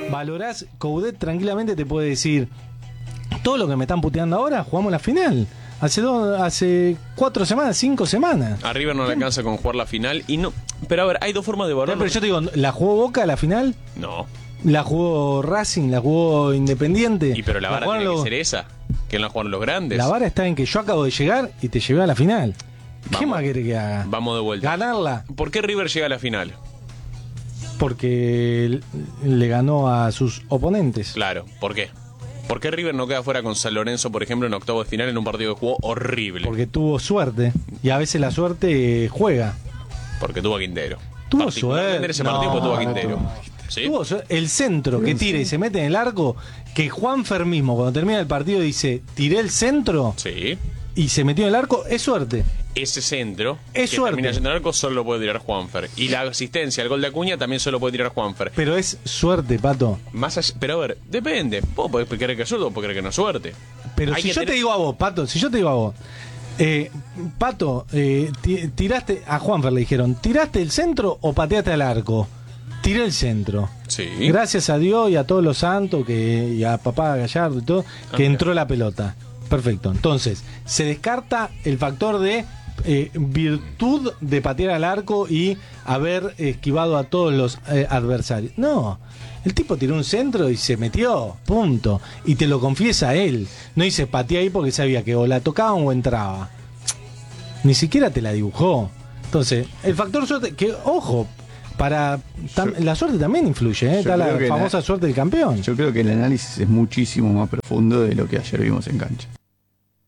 valorás, Coudet tranquilamente te puede decir, todo lo que me están puteando ahora, jugamos la final. Hace 4 semanas, 5 semanas. A River no le alcanza con jugar la final y no. Pero a ver, hay dos formas de evaluar. Pero yo te digo, ¿la jugó Boca la final? No. ¿La jugó Racing? ¿La jugó Independiente? Y pero la vara tiene que ser esa, que no la jugaron los grandes. La vara está en que yo acabo de llegar y te llevé a la final. ¿Qué más querés que haga? Vamos de vuelta. Ganarla. ¿Por qué River llega a la final? Porque le ganó a sus oponentes. Claro, ¿por qué? ¿Por qué River no queda fuera con San Lorenzo, por ejemplo, en octavos de final en un partido que jugó horrible? Porque tuvo suerte. Y a veces la suerte juega. Porque tuvo a Quintero. Tuvo suerte. En ese partido pues tuvo a Quintero. ¿Sí? Tuvo el centro que tira y se mete en el arco. Que Juanfer mismo, cuando termina el partido, dice: tiré el centro. Sí. Y se metió en el arco. Es suerte. Ese centro es que suerte. termina yendo al arco solo lo puede tirar Juanfer. Y la asistencia al gol de Acuña también solo puede tirar Juanfer. Pero es suerte, Pato. Más allá, pero a ver, depende. Vos podés creer que es suerte o podés creer que no es suerte. Pero si yo te digo a vos, Pato, si yo te digo a vos, Pato, tiraste, a Juanfer le dijeron, ¿tiraste el centro o pateaste al arco? Tiré el centro. Sí. Gracias a Dios y a todos los santos y a papá Gallardo y todo, que entró la pelota. Perfecto. Entonces, se descarta el factor de virtud de patear al arco y haber esquivado a todos los adversarios. No, el tipo tiró un centro y se metió, punto. Y te lo confiesa él. No dice pateé ahí porque sabía que o la tocaban o entraba. Ni siquiera te la dibujó. Entonces, el factor suerte, que ojo, la suerte también influye, está la famosa suerte del campeón. Yo creo que el análisis es muchísimo más profundo de lo que ayer vimos en cancha.